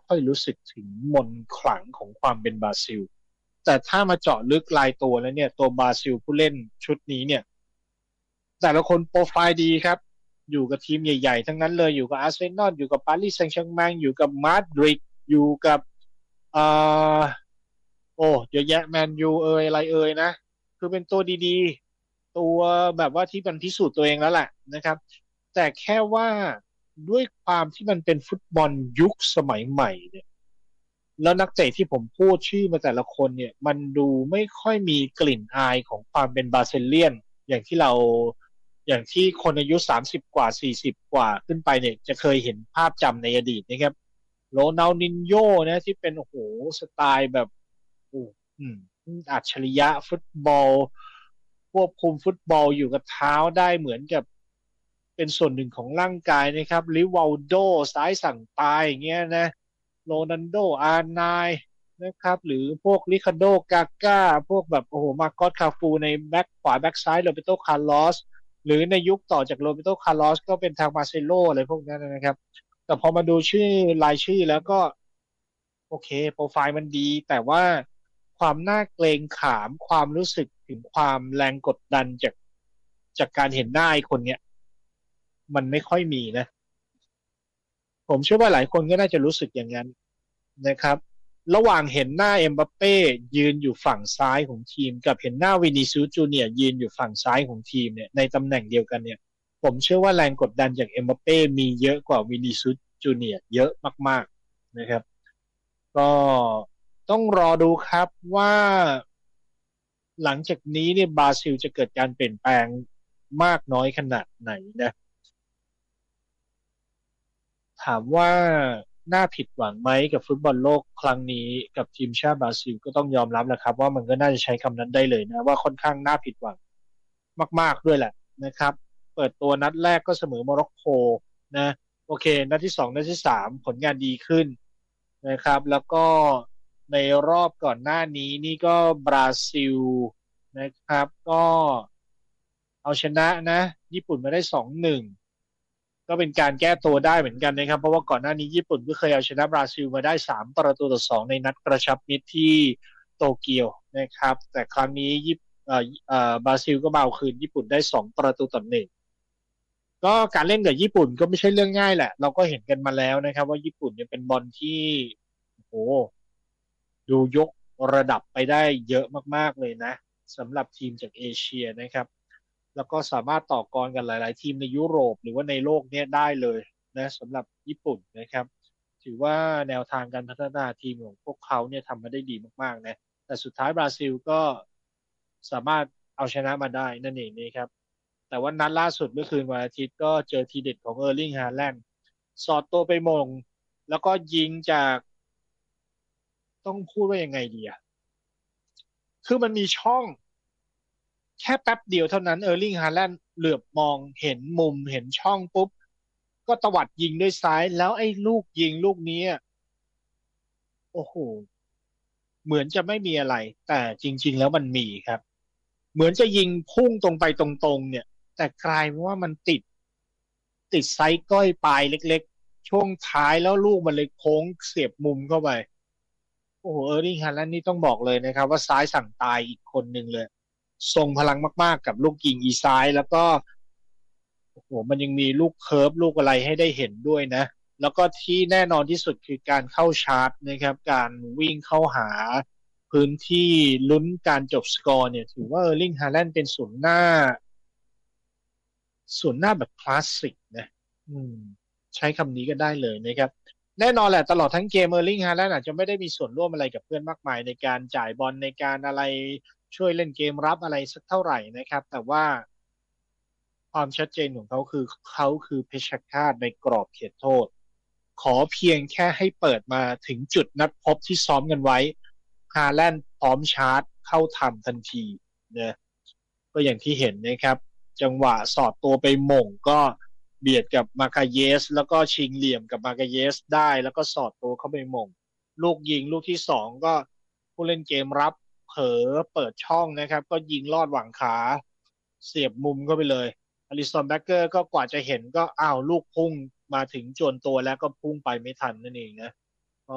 ค่อยรู้สึกถึงมนต์ขลังของความเป็นบราซิลแต่ถ้ามาเจาะลึกรายตัวแล้วเนี่ยตัวบราซิลผู้เล่นชุดนี้เนี่ยแต่ละคนโปรไฟล์ดีครับอยู่กับทีมใหญ่ๆทั้งนั้นเลยอยู่กับอาร์เซนอลอยู่กับปารีสแซงต์แชร์แมงอยู่กับมาดริดอยู่กับเอ่อโอ้เยอะแยะแมนยูอะไรนะคือเป็นตัวดีๆตัวแบบว่าที่มันพิสูจน์ตัวเองแล้วแหละนะครับแต่แค่ว่าด้วยความที่มันเป็นฟุตบอลยุคสมัยใหม่เนี่ยแล้วนักเตะที่ผมพูดชื่อมาแต่ละคนเนี่ยมันดูไม่ค่อยมีกลิ่นอายของความเป็นบราซิเลียนอย่างที่เราอย่างที่คนอายุ30กว่า40กว่าขึ้นไปเนี่ยจะเคยเห็นภาพจำในอดีตนะครับโรนัลดินโญ่นะที่เป็นโอ้โหสไตล์แบบโอ้อืมอัจฉริยะฟุตบอลควบคุมฟุตบอลอยู่กับเท้าได้เหมือนกับเป็นส่วนหนึ่งของร่างกายนะครับริวัลโดซ้ายสั่งตายอย่างเงี้ยนะ โรนัลโดอาร์ไนน์นะครับหรือพวกริคาร์โดกาก้าพวกแบบโอ้โหมาโกอสคาฟูในแบ็กขวาแบ็กซ้ายโรเบโตคาร์ลอสหรือในยุคต่อจากโรเบโตคาร์ลอสก็เป็นทางมาเซโลอะไรพวกนั้นนะครับแต่พอมาดูชื่อรายชื่อแล้วก็โอเคโปรไฟล์มันดีแต่ว่าความน่าเกรงขามความรู้สึกถึงความแรงกดดันจากการเห็นหน้าไอ้คนเนี้ยมันไม่ค่อยมีนะ ผมเชื่อว่าหลายคนก็น่าจะรู้สึกอย่างนั้นนะครับระหว่างเห็นหน้าเอ็มบัปเป้ยืนอยู่ฝั่งซ้ายของทีมกับเห็นหน้าวินิซิอุสจูเนียร์ยืนอยู่ฝั่งซ้ายของทีมเนี่ยในตำแหน่งเดียวกันเนี่ยผมเชื่อว่าแรงกดดันจากเอ็มบัปเป้มีเยอะกว่าวินิซิอุสจูเนียร์เยอะมากๆนะครับก็ต้องรอดูครับว่าหลังจากนี้เนี่ยบราซิลจะเกิดการเปลี่ยนแปลงมากน้อยขนาดไหนนะ ถามว่าน่าผิดหวังไหมกับฟุตบอลโลกครั้งนี้กับทีมชาติบราซิลก็ต้องยอมรับแหละครับว่ามันก็น่าจะใช้คำนั้นได้เลยนะว่าค่อนข้างน่าผิดหวังมากๆด้วยแหละนะครับเปิดตัวนัดแรกก็เสมอโมร็อกโกนะโอเคนัดที่สองนัดที่สามผลงานดีขึ้นนะครับแล้วก็ในรอบก่อนหน้านี้นี่ก็บราซิลนะครับก็เอาชนะนะญี่ปุ่นมาได้2-1 ก็เป็นการแก้ตัวได้เหมือนกันนะครับเพราะว่าก่อนหน้านี้ญี่ปุ่นก็เคยเอาชนะบราซิลมาได้3-2ในนัดกระชับมิตรที่โตเกียวนะครับแต่ครั้งนี้บราซิลก็มาเอาคืนญี่ปุ่นได้2-1ก็การเล่นกับญี่ปุ่นก็ไม่ใช่เรื่องง่ายแหละเราก็เห็นกันมาแล้วนะครับว่าญี่ปุ่นเนี่ยเป็นบอลที่โอ้โหดูยกระดับไปได้เยอะมากๆเลยนะสำหรับทีมจากเอเชียนะครับแล้วก็สามารถต่อกรกับหลายๆทีมในยุโรปหรือว่าในโลกเนี้ยได้เลยนะสำหรับญี่ปุ่นนะครับถือว่าแนวทางการพัฒนาทีมของพวกเขาเนี่ยทำมาได้ดีมากๆนะแต่สุดท้ายบราซิลก็สามารถเอาชนะมาได้นั่นเองนะครับแต่ว่านัดล่าสุดเมื่อคืนวันอาทิตย์ก็เจอทีเด็ดของเออร์ลิงฮาแลนด์สอดตัวไปมงแล้วก็ยิงจากต้องพูดว่ายังไงดีอะคือมันมีช่อง แค่แป๊บเดียวเท่านั้นเออร์ลิงฮาแลนด์เหลือบมองเห็นมุมเห็นช่องปุ๊บก็ตวัดยิงด้วยซ้ายแล้วไอ้ลูกยิงลูกนี้โอ้โหเหมือนจะไม่มีอะไรแต่จริงๆแล้วมันมีครับเหมือนจะยิงพุ่งตรงไปตรงๆเนี่ยแต่กลายเป็นว่ามันติดไซส์ก้อยปลายเล็กๆช่วงท้ายแล้วลูกมันเลยโค้งเสียบมุมเข้าไปโอ้โหเออร์ลิงฮาแลนด์นี่ต้องบอกเลยนะครับว่าซ้ายสั่งตายอีกคนหนึ่งเลยทรงพลังมากๆกับลูกยิงอีซ้ายแล้วก็ โอ้โหมันยังมีลูกเคิร์ฟลูกอะไรให้ได้เห็นด้วยนะแล้วก็ที่แน่นอนที่สุดคือการเข้าชาร์จนะครับการวิ่งเข้าหาพื้นที่ลุ้นการจบสกอร์เนี่ยถือว่าเออร์ลิงฮาแลนด์เป็นศูนย์หน้าแบบคลาสสิกนะอืมใช้คำนี้ก็ได้เลยนะครับแน่นอนแหละตลอดทั้งเกมเออร์ลิงฮาแลนด์อาจจะไม่ได้มีส่วนร่วมอะไรกับเพื่อนมากมายในการจ่ายบอลในการอะไรช่วยเล่นเกมรับอะไรสักเท่าไหร่นะครับแต่ว่า ความชัดเจนของเขาคือเพชฌฆาตในกรอบเขตโทษขอเพียงแค่ให้เปิดมาถึงจุดนัดพบที่ซ้อมกันไว้ฮาแลนด์พร้อมชาร์จเข้าทำทันทีนะก็อย่างที่เห็นนะครับจังหวะสอดตัวไปหม่งก็เบียดกับมาคาเยสแล้วก็ชิงเหลี่ยมกับมาคาเยสได้แล้วก็สอดตัวเข้าไปหม่งลูกยิงลูกที่สองก็ผู้เล่นเกมรับเผลอเปิดช่องนะครับก็ยิงลอดหวังขาเสียบมุมเข้าไปเลย อลิสันแบ็กเกอร์ก็กว่าจะเห็นก็อ้าวลูกพุ่งมาถึงจวนตัวแล้วก็พุ่งไปไม่ทันนั่นเองนะ